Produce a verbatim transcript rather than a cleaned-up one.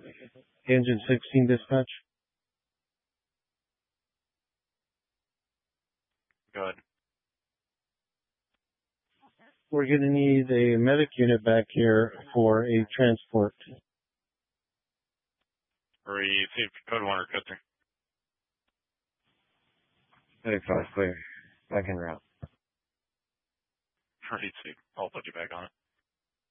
Engine sixteen dispatch. Go ahead. We're going to need a medic unit back here for a transport. Receive code one or code three. Medic five clear. Back en route. Receive. I'll put you back on it.